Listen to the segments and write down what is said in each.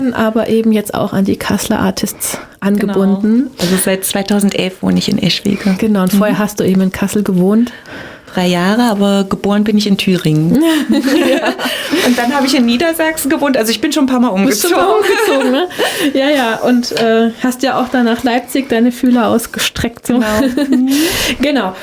aber eben jetzt auch an die Kasseler Artists angebunden. Genau. Also seit 2011 wohne ich in Eschwege. Genau, und vorher hast du eben in Kassel gewohnt. 3 Jahre, aber geboren bin ich in Thüringen. Ja. Und dann habe ich in Niedersachsen gewohnt. Also ich bin schon ein paar Mal umgezogen. Ne? Ja. Und hast ja auch dann nach Leipzig deine Fühler ausgestreckt. So. Genau.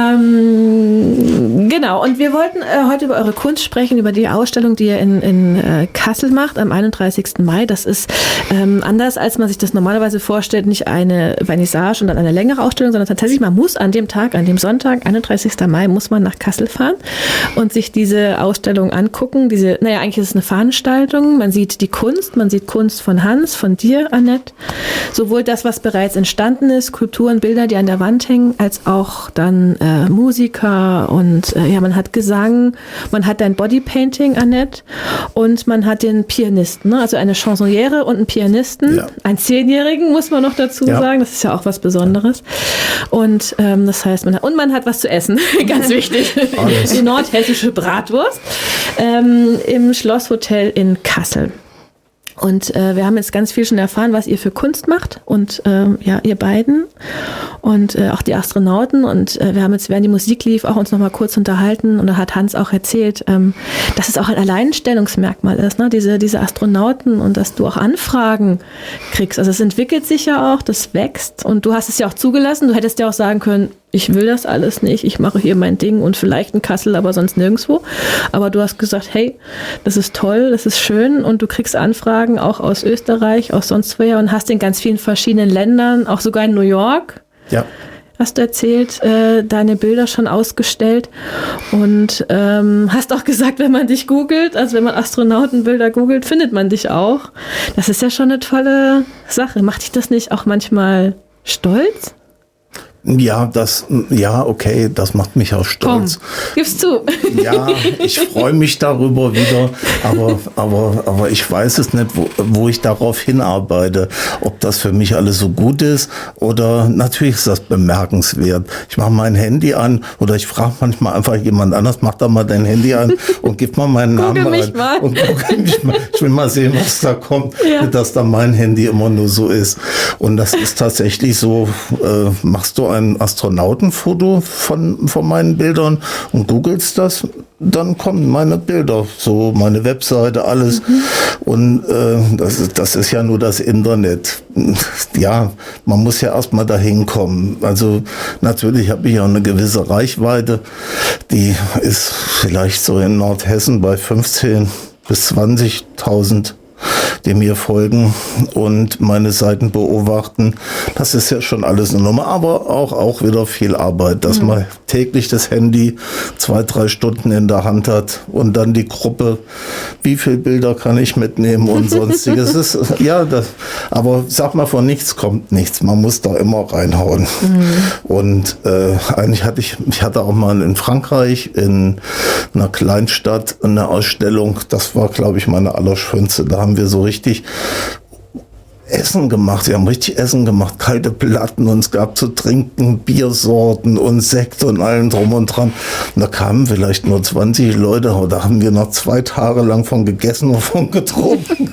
Genau. Und wir wollten heute über eure Kunst sprechen, über die Ausstellung, die ihr in Kassel macht am 31. Mai. Das ist anders, als man sich das normalerweise vorstellt, nicht eine Vernissage und dann eine längere Ausstellung, sondern tatsächlich, man muss an dem Tag, an dem Sonntag, 31. Mai, muss man nach Kassel fahren und sich diese Ausstellung angucken. Eigentlich ist es eine Veranstaltung. Man sieht die Kunst, man sieht Kunst von Hans, von dir, Annette. Sowohl das, was bereits entstanden ist, Skulpturen, Bilder, die an der Wand hängen, als auch dann Musiker und man hat Gesang, man hat ein Bodypainting, Annette, und man hat den Pianisten, ne? Also eine Chansonniere und einen Pianisten, einen 10-Jährigen, muss man noch dazu sagen. Das ist ja auch was Besonderes. Und das heißt, man hat was zu essen, ganz wichtig. Die nordhessische Bratwurst im Schlosshotel in Kassel. Und wir haben jetzt ganz viel schon erfahren, was ihr für Kunst macht und ihr beiden und auch die Astronauten, und wir haben jetzt, während die Musik lief, auch uns noch mal kurz unterhalten, und da hat Hans auch erzählt, dass es auch ein Alleinstellungsmerkmal ist, ne? Diese Astronauten, und dass du auch Anfragen kriegst. Also es entwickelt sich ja auch, das wächst, und du hast es ja auch zugelassen. Du hättest ja auch sagen können, ich will das alles nicht, ich mache hier mein Ding und vielleicht in Kassel, aber sonst nirgendwo. Aber du hast gesagt, hey, das ist toll, das ist schön, und du kriegst Anfragen auch aus Österreich, aus sonst woher, und hast in ganz vielen verschiedenen Ländern, auch sogar in New York, hast du erzählt, deine Bilder schon ausgestellt, und hast auch gesagt, wenn man dich googelt, also wenn man Astronautenbilder googelt, findet man dich auch. Das ist ja schon eine tolle Sache. Macht dich das nicht auch manchmal stolz? Ja, okay, das macht mich auch stolz. Komm, gib's zu. Ja, ich freue mich darüber wieder, aber ich weiß es nicht, wo ich darauf hinarbeite, ob das für mich alles so gut ist, oder natürlich ist das bemerkenswert. Ich mache mein Handy an, oder ich frage manchmal einfach jemand anders, mach da mal dein Handy an und gib mal meinen Namen rein. Und google mich mal. Ich will mal sehen, was da kommt, dass da mein Handy immer nur so ist. Und das ist tatsächlich so, machst du ein Astronautenfoto von meinen Bildern und googelst das, dann kommen meine Bilder, so meine Webseite, alles. Und das ist ja nur das Internet. Ja, man muss ja erstmal dahin kommen. Also natürlich habe ich ja eine gewisse Reichweite, die ist vielleicht so in Nordhessen bei 15.000 bis 20.000, die mir folgen und meine Seiten beobachten. Das ist ja schon alles eine Nummer, aber auch wieder viel Arbeit, dass man täglich das Handy 2-3 Stunden in der Hand hat und dann die Gruppe, wie viele Bilder kann ich mitnehmen und sonstiges. Aber sag mal, von nichts kommt nichts. Man muss da immer reinhauen. Und eigentlich hatte auch mal in Frankreich in einer Kleinstadt eine Ausstellung, das war, glaube ich, meine allerschönste. Da haben wir so richtig Essen gemacht. Wir haben richtig Essen gemacht, kalte Platten, und es gab zu trinken Biersorten und Sekt und allem drum und dran. Und da kamen vielleicht nur 20 Leute, aber da haben wir noch 2 Tage lang von gegessen und von getrunken.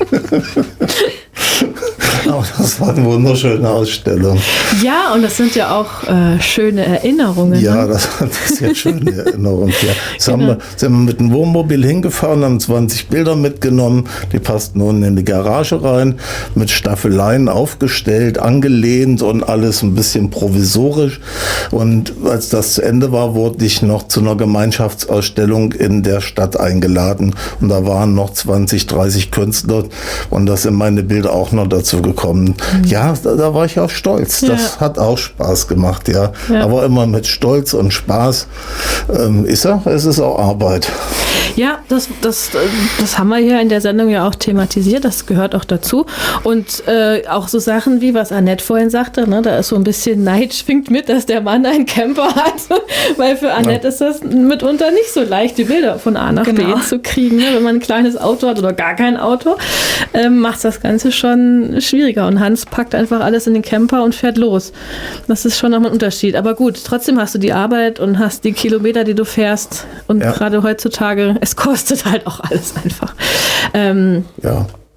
Aber das war eine wunderschöne Ausstellung. Ja, und das sind ja auch schöne Erinnerungen. Ja, das ist ja schöne Erinnerungen. Ja. Sind wir mit dem Wohnmobil hingefahren, haben 20 Bilder mitgenommen, die passten unten in die Garage rein, mit Staffeleien aufgestellt, angelehnt und alles ein bisschen provisorisch. Und als das zu Ende war, wurde ich noch zu einer Gemeinschaftsausstellung in der Stadt eingeladen. Und da waren noch 20, 30 Künstler, und da sind meine Bilder auch noch dazu gekommen. Ja, da war ich auch stolz. Das hat auch Spaß gemacht, ja. Aber immer mit Stolz und Spaß. Es ist auch Arbeit. Ja, das haben wir hier in der Sendung ja auch thematisiert. Das gehört auch dazu. Und auch so Sachen wie, was Annette vorhin sagte, ne, da ist so ein bisschen Neid schwingt mit, dass der Mann einen Camper hat. Weil für Annette ist das mitunter nicht so leicht, die Bilder von A nach B zu kriegen. Ne? Wenn man ein kleines Auto hat oder gar kein Auto, macht das Ganze schon schwieriger. Und Hans packt einfach alles in den Camper und fährt los. Das ist schon nochmal ein Unterschied. Aber gut, trotzdem hast du die Arbeit und hast die Kilometer, die du fährst. Und gerade heutzutage, es kostet halt auch alles einfach.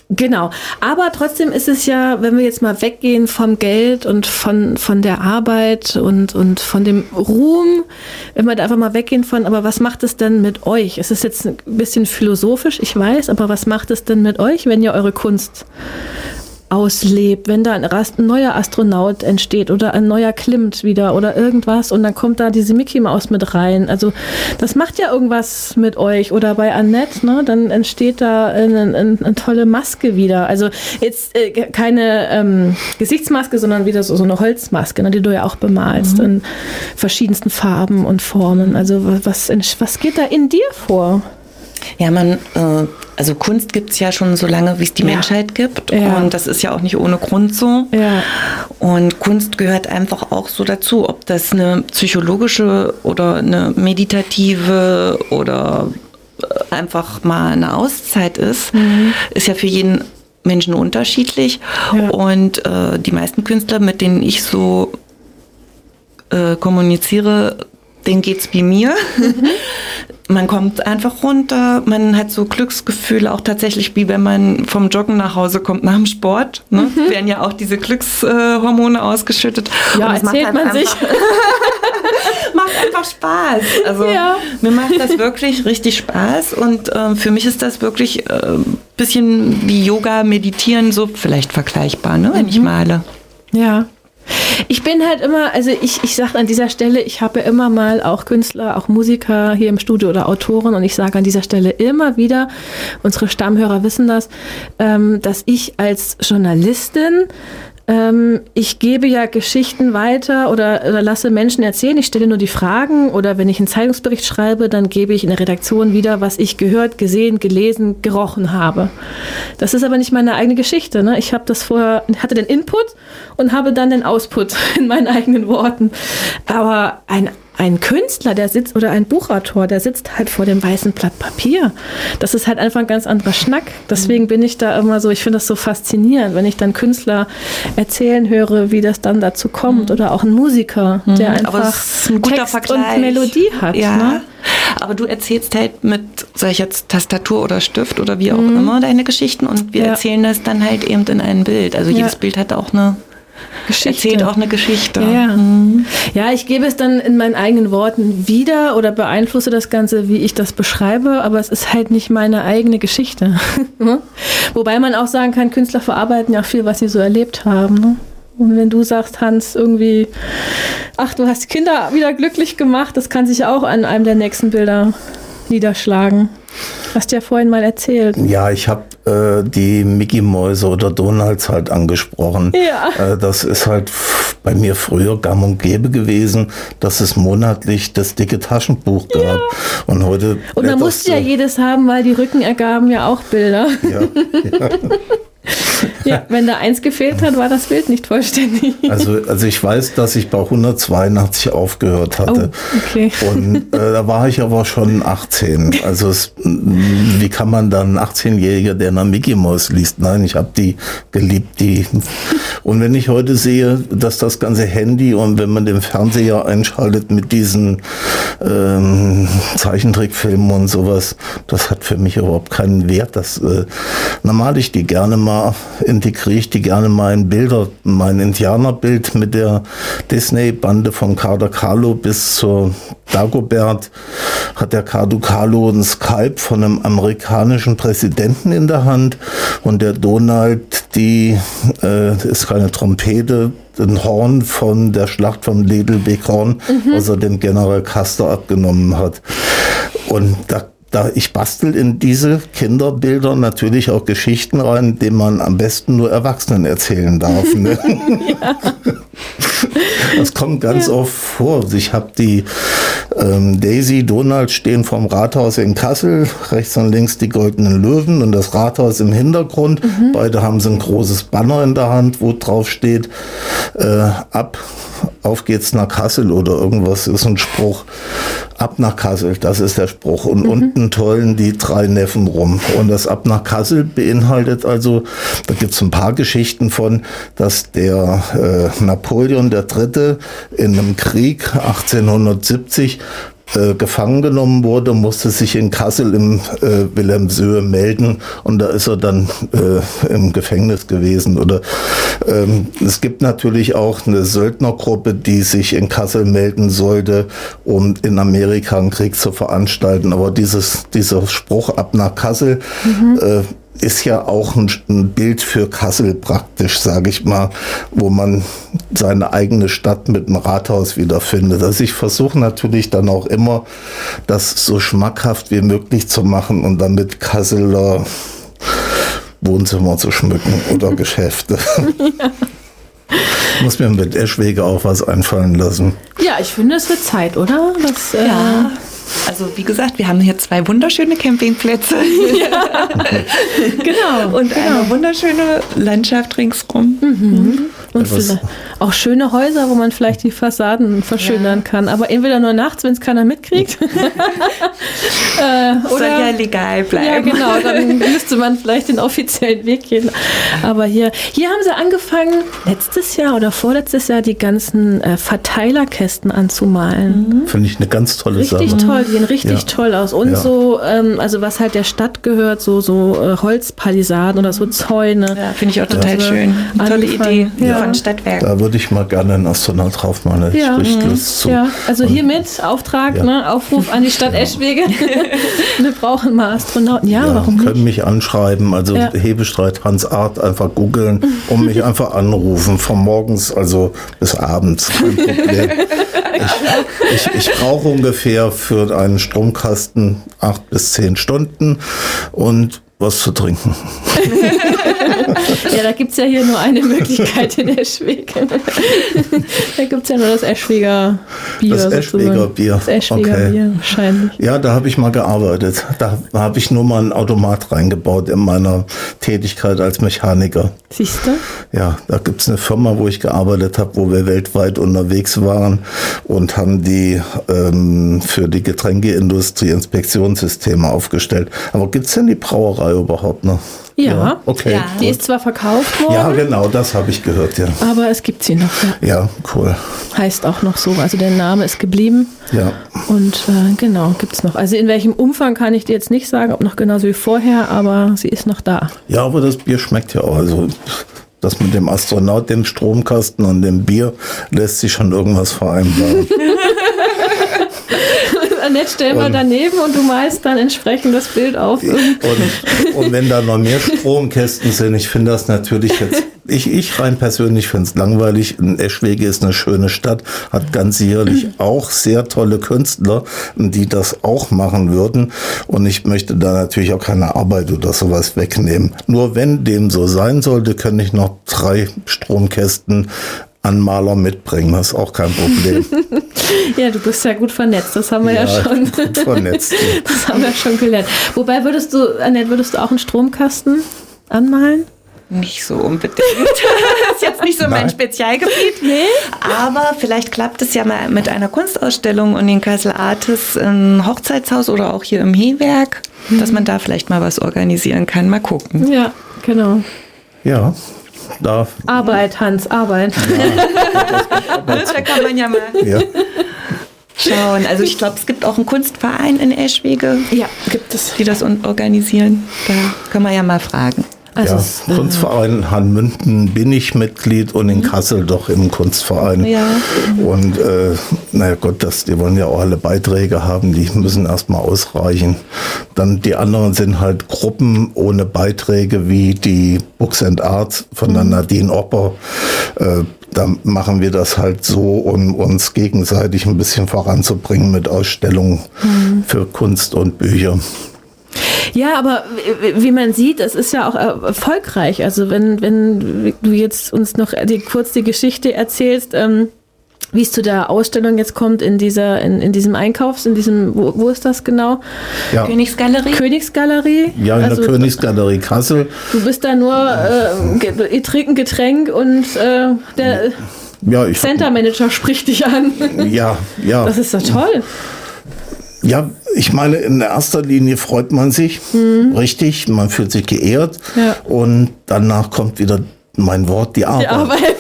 Genau, aber trotzdem ist es ja, wenn wir jetzt mal weggehen vom Geld und von der Arbeit und von dem Ruhm, wenn wir da einfach mal weggehen von, aber was macht es denn mit euch? Es ist jetzt ein bisschen philosophisch, ich weiß, aber was macht es denn mit euch, wenn ihr eure Kunst auslebt, wenn da ein neuer Astronaut entsteht oder ein neuer Klimt wieder oder irgendwas und dann kommt da diese Mickey Maus mit rein. Also das macht ja irgendwas mit euch. Oder bei Annette, ne, dann entsteht da eine tolle Maske wieder. Also jetzt keine Gesichtsmaske, sondern wieder so eine Holzmaske, ne, die du ja auch bemalst in verschiedensten Farben und Formen. Also was geht da in dir vor? Ja, also Kunst gibt es ja schon so lange, wie es die Menschheit gibt. Ja. Und das ist ja auch nicht ohne Grund so. Ja. Und Kunst gehört einfach auch so dazu. Ob das eine psychologische oder eine meditative oder einfach mal eine Auszeit ist, ist ja für jeden Menschen unterschiedlich. Ja. Und die meisten Künstler, mit denen ich so kommuniziere, denen geht's wie mir. Man kommt einfach runter, man hat so Glücksgefühle, auch tatsächlich wie wenn man vom Joggen nach Hause kommt nach dem Sport. Ne? Werden ja auch diese Glückshormone ausgeschüttet. Ja, und das erzählt man sich. Macht einfach Spaß. Also mir macht das wirklich richtig Spaß und für mich ist das wirklich ein bisschen wie Yoga, Meditieren, so vielleicht vergleichbar, ne, wenn ich male. Ja. Ich bin halt immer, also ich sage an dieser Stelle, ich habe immer mal auch Künstler, auch Musiker hier im Studio oder Autoren und ich sage an dieser Stelle immer wieder, unsere Stammhörer wissen das, dass ich als Journalistin ich gebe ja Geschichten weiter oder lasse Menschen erzählen. Ich stelle nur die Fragen oder wenn ich einen Zeitungsbericht schreibe, dann gebe ich in der Redaktion wieder, was ich gehört, gesehen, gelesen, gerochen habe. Das ist aber nicht meine eigene Geschichte. Ne? Ich habe das vorher, hatte den Input und habe dann den Output in meinen eigenen Worten. Aber ein Künstler, der sitzt, oder ein Buchautor, der sitzt halt vor dem weißen Blatt Papier. Das ist halt einfach ein ganz anderer Schnack. Deswegen bin ich da immer so, ich finde das so faszinierend, wenn ich dann Künstler erzählen höre, wie das dann dazu kommt. Oder auch ein Musiker, der einfach ein guter Text Vergleich und Melodie hat. Ja. Ne? Aber du erzählst halt mit, sag ich jetzt, Tastatur oder Stift oder wie auch immer deine Geschichten und wir erzählen das dann halt eben in ein Bild. Also jedes Bild hat auch eine Geschichte. Erzählt auch eine Geschichte. Ja. Ja, ich gebe es dann in meinen eigenen Worten wieder oder beeinflusse das Ganze, wie ich das beschreibe, aber es ist halt nicht meine eigene Geschichte. Wobei man auch sagen kann, Künstler verarbeiten ja auch viel, was sie so erlebt haben. Ne? Und wenn du sagst, Hans, irgendwie, ach, du hast Kinder wieder glücklich gemacht, das kann sich auch an einem der nächsten Bilder niederschlagen. Hast du ja vorhin mal erzählt. Ja, ich habe die Mickey-Mäuse oder Donalds halt angesprochen. Ja. Das ist halt bei mir früher gang und gäbe gewesen, dass es monatlich das dicke Taschenbuch gab. Ja. Und heute. Und man musste ja jedes haben, weil die Rücken ergaben ja auch Bilder. Ja. Ja, wenn da eins gefehlt hat, war das Bild nicht vollständig. Also ich weiß, dass ich bei 182 aufgehört hatte. Oh, okay. Und da war ich aber schon 18. Also wie kann man dann 18-Jähriger, der nach Mickey Mouse liest? Nein, ich habe die geliebt. Und wenn ich heute sehe, dass das ganze Handy und wenn man den Fernseher einschaltet mit diesen Zeichentrickfilmen und sowas, das hat für mich überhaupt keinen Wert. Dann male ich die gerne mal, integriere ich die gerne mal in Bilder. Mein Indianerbild mit der Disney-Bande von Carter Carlo bis zur Dagobert hat der Carter Carlo ein Skalp von einem amerikanischen Präsidenten in der Hand und der Donald, die ist keine Trompete, ein Horn von der Schlacht von Little Big Horn, was er dem General Custer abgenommen hat. Und ich bastel in diese Kinderbilder natürlich auch Geschichten rein, die man am besten nur Erwachsenen erzählen darf. Ne? Ja. Das kommt ganz oft vor. Ich habe die Daisy, Donald stehen vorm Rathaus in Kassel, rechts und links die goldenen Löwen und das Rathaus im Hintergrund. Beide haben so ein großes Banner in der Hand, wo drauf steht, auf geht's nach Kassel oder irgendwas ist ein Spruch. Ab nach Kassel, das ist der Spruch. Und unten tollen die 3 Neffen rum. Und das Ab nach Kassel beinhaltet also, da gibt's ein paar Geschichten von, dass der Napoleon III. In einem Krieg 1870 gefangen genommen wurde, musste sich in Kassel im Wilhelmshöhe melden und da ist er dann im Gefängnis gewesen. Oder es gibt natürlich auch eine Söldnergruppe, die sich in Kassel melden sollte, um in Amerika einen Krieg zu veranstalten. Aber dieser Spruch ab nach Kassel ist ja auch ein Bild für Kassel praktisch, sage ich mal, wo man seine eigene Stadt mit dem Rathaus wiederfindet. Also ich versuche natürlich dann auch immer, das so schmackhaft wie möglich zu machen und damit Kasseler Wohnzimmer zu schmücken oder Geschäfte. Ja. Muss mir mit Eschwege auch was einfallen lassen. Ja, ich finde, es wird Zeit, oder? Ja. Also wie gesagt, wir haben hier 2 wunderschöne Campingplätze. Ja. Genau. Und eine wunderschöne Landschaft ringsrum. Und auch schöne Häuser, wo man vielleicht die Fassaden verschönern kann. Aber entweder nur nachts, wenn es keiner mitkriegt. Oder soll ja legal bleiben. Ja, genau. Dann müsste man vielleicht den offiziellen Weg gehen. Aber hier haben sie angefangen, letztes Jahr oder vorletztes Jahr die ganzen Verteilerkästen anzumalen. Finde ich eine ganz tolle Sache. Richtig toll, die sehen richtig toll aus. Und so, also was halt der Stadt gehört, so Holzpalisaden oder so Zäune. Ja, finde ich auch total schön. Tolle Idee von Stadtwerken. Da würde ich mal gerne einen Astronaut drauf malen. Lust zu. Ja, also hiermit Auftrag, Aufruf an die Stadt Eschwege. Wir brauchen mal Astronauten. Ja, warum nicht? Können mich anschreiben, also Hebestreit Hans Art, einfach googeln und mich einfach anrufen, von morgens also bis abends. Kein Problem. Ich brauche ungefähr für einen Stromkasten 8 bis 10 Stunden und was zu trinken. Ja, da gibt es ja hier nur eine Möglichkeit in Eschwege. Da gibt es ja nur das Eschweger Bier. Das Eschweger Bier. Das Eschweger Bier, wahrscheinlich. Ja, da habe ich mal gearbeitet. Da habe ich nur mal einen Automat reingebaut in meiner Tätigkeit als Mechaniker. Siehst du? Ja, da gibt es eine Firma, wo ich gearbeitet habe, wo wir weltweit unterwegs waren und haben die für die Getränkeindustrie Inspektionssysteme aufgestellt. Aber gibt es denn die Brauerei überhaupt noch? Ja, okay. Ja. Die ist zwar verkauft worden. Ja, genau, das habe ich gehört, ja. Aber es gibt sie noch. Ja, cool. Heißt auch noch so, also der Name ist geblieben. Ja. Und genau, gibt es noch. Also in welchem Umfang kann ich dir jetzt nicht sagen, ob noch genauso wie vorher, aber sie ist noch da. Ja, aber das Bier schmeckt ja auch. Also das mit dem Astronaut, dem Stromkasten und dem Bier lässt sich schon irgendwas vereinbaren. Annette, stell mal daneben und du malst dann entsprechend das Bild auf. Und wenn da noch mehr Stromkästen sind, ich finde das natürlich jetzt, ich rein persönlich finde es langweilig. Eschwege ist eine schöne Stadt, hat ganz sicherlich auch sehr tolle Künstler, die das auch machen würden. Und ich möchte da natürlich auch keine Arbeit oder sowas wegnehmen. Nur wenn dem so sein sollte, könnte ich noch 3 Stromkästen Anmaler mitbringen, das ist auch kein Problem. Ja, du bist ja gut vernetzt, das haben wir ja schon. Gut vernetzt. Das haben wir schon gelernt. Wobei Annette, würdest du auch einen Stromkasten anmalen? Nicht so unbedingt. Das ist jetzt nicht so mein Spezialgebiet. Nee? Aber vielleicht klappt es ja mal mit einer Kunstausstellung und den Kassel Artis im Hochzeitshaus oder auch hier im Hewerk, dass man da vielleicht mal was organisieren kann. Mal gucken. Ja, genau. Ja. Arbeit, Hans, Arbeit. Ja, da kann man ja mal schauen. Also ich glaube, es gibt auch einen Kunstverein in Eschwege. Ja, gibt es. Die das organisieren. Da können wir ja mal fragen. Also Kunstverein Hanmünden bin ich Mitglied und in Kassel doch im Kunstverein. Ja. Und naja Gott, die wollen ja auch alle Beiträge haben, die müssen erstmal ausreichen. Dann die anderen sind halt Gruppen ohne Beiträge, wie die Books and Arts von der Nadine Opper. Da machen wir das halt so, um uns gegenseitig ein bisschen voranzubringen mit Ausstellungen für Kunst und Bücher. Ja, aber wie man sieht, es ist ja auch erfolgreich. Also wenn du jetzt uns noch kurz die Geschichte erzählst, wie es zu der Ausstellung jetzt kommt in diesem wo ist das genau? Ja. Königsgalerie? Ja, in der Königsgalerie Kassel. Du bist da nur, ihr trinkt ein Getränk und der Center Manager spricht dich an. Ja. Das ist doch toll. Ja, ich meine, in erster Linie freut man sich, richtig, man fühlt sich geehrt und danach kommt wieder mein Wort, die Arbeit.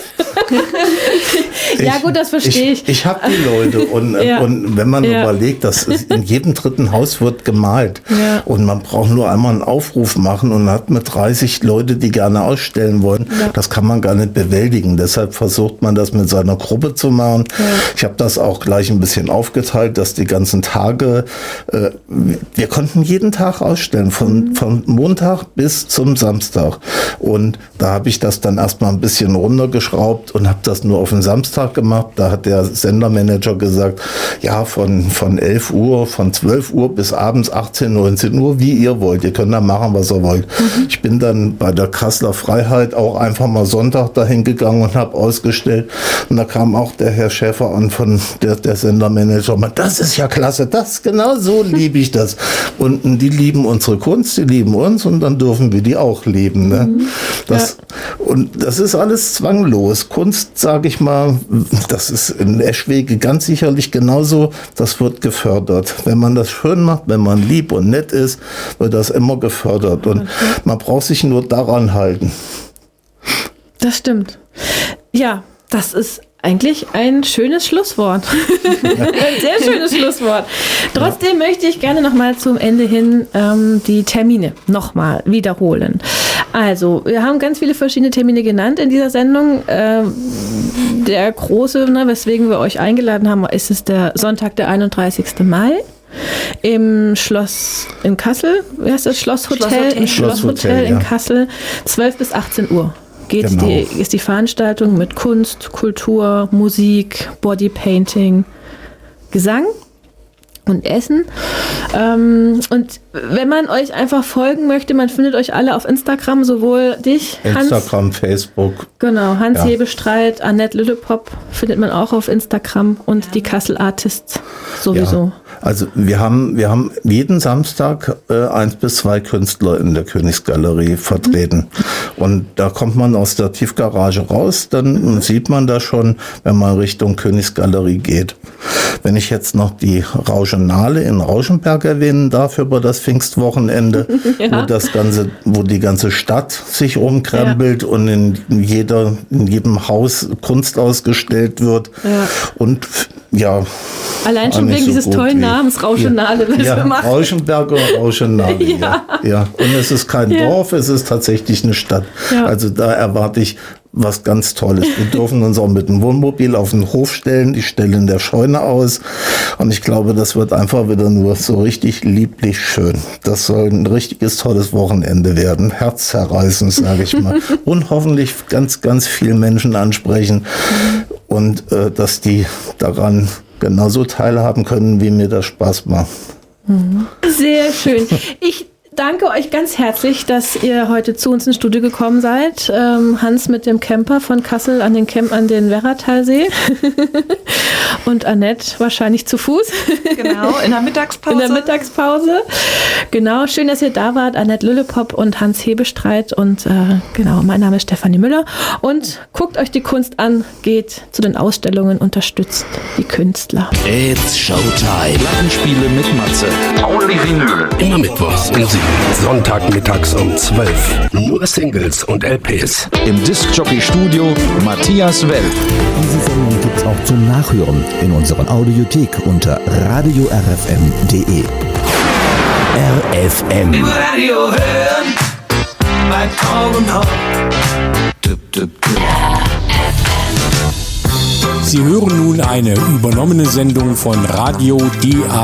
Ja gut, das verstehe ich. Ich habe die Leute und wenn man überlegt, dass in jedem dritten Haus wird gemalt und man braucht nur einmal einen Aufruf machen und hat mit 30 Leute, die gerne ausstellen wollen, das kann man gar nicht bewältigen. Deshalb versucht man das mit seiner Gruppe zu machen. Ja. Ich habe das auch gleich ein bisschen aufgeteilt, dass die ganzen Tage, wir konnten jeden Tag ausstellen, von Montag bis zum Samstag. Und da habe ich das dann erstmal ein bisschen runtergeschraubt und habe das nur auf den Samstag gemacht. Da hat der Sendermanager gesagt, ja, von 11 Uhr, von 12 Uhr bis abends 18, 19 Uhr, wie ihr wollt. Ihr könnt da machen, was ihr wollt. Ich bin dann bei der Kasseler Freiheit auch einfach mal Sonntag dahin gegangen und habe ausgestellt. Und da kam auch der Herr Schäfer an von der Sendermanager. Das ist ja klasse, genau so liebe ich das. Und die lieben unsere Kunst, die lieben uns und dann dürfen wir die auch lieben. Ne? Und das ist alles zwanglos. Kunst, sage ich mal, das ist in Eschwege ganz sicherlich genauso, das wird gefördert. Wenn man das schön macht, wenn man lieb und nett ist, wird das immer gefördert. Und man braucht sich nur daran halten. Das stimmt. Ja, das ist eigentlich ein schönes Schlusswort. Ein sehr schönes Schlusswort. Trotzdem möchte ich gerne nochmal zum Ende hin die Termine nochmal wiederholen. Also, wir haben ganz viele verschiedene Termine genannt in dieser Sendung. Der große, weswegen wir euch eingeladen haben, ist es der Sonntag, der 31. Mai. Im Schloss in Kassel. Wie heißt das? Schlosshotel? Im Schlosshotel in Kassel. 12 bis 18 Uhr. Ist die Veranstaltung mit Kunst, Kultur, Musik, Bodypainting, Gesang und Essen. Und wenn man euch einfach folgen möchte, man findet euch alle auf Instagram, sowohl dich, Instagram, Hans, Facebook. Genau, Hans Hebestreit, Annette Lüllepop findet man auch auf Instagram und die Kassel Artists sowieso. Ja. Also wir haben jeden Samstag 1 bis 2 Künstler in der Königsgalerie vertreten. Und da kommt man aus der Tiefgarage raus, dann sieht man da schon, wenn man Richtung Königsgalerie geht. Wenn ich jetzt noch die Rauschenale in Rauschenberg erwähnen darf über das Pfingstwochenende, wo die ganze Stadt sich umkrempelt und in jedem Haus Kunst ausgestellt wird. Ja. Und allein schon wegen dieses tollen Namens Rauschenale. Rauschenberg oder Rauschenale. Ja. Und es ist kein Dorf, es ist tatsächlich eine Stadt. Ja. Also da erwarte ich was ganz Tolles. Wir dürfen uns auch mit dem Wohnmobil auf den Hof stellen. Ich stelle in der Scheune aus. Und ich glaube, das wird einfach wieder nur so richtig lieblich schön. Das soll ein richtiges tolles Wochenende werden. Herzzerreißend, sage ich mal. Und hoffentlich ganz, ganz viele Menschen ansprechen. Und dass die daran genauso teilhaben können, wie mir das Spaß macht. Sehr schön. Ich danke euch ganz herzlich, dass ihr heute zu uns ins Studio gekommen seid. Hans mit dem Camper von Kassel an den Werratalsee und Annette wahrscheinlich zu Fuß. Genau, in der Mittagspause. Genau, schön, dass ihr da wart. Annette Lüllepop und Hans Hebestreit und mein Name ist Stefanie Müller und guckt euch die Kunst an, geht zu den Ausstellungen, unterstützt die Künstler. It's Showtime. Plattenspiele mit Matze. Only Vinyl. Immer mittwochs um 7. Sonntagmittags um 12. Nur Singles und LPs. Im Discjockey-Studio Matthias Well. Diese Sendung gibt's auch zum Nachhören in unserer Audiothek unter radiorfm.de. RFM. Im Radio hören, bei Talk und Talk. Sie hören nun eine übernommene Sendung von Radio DA.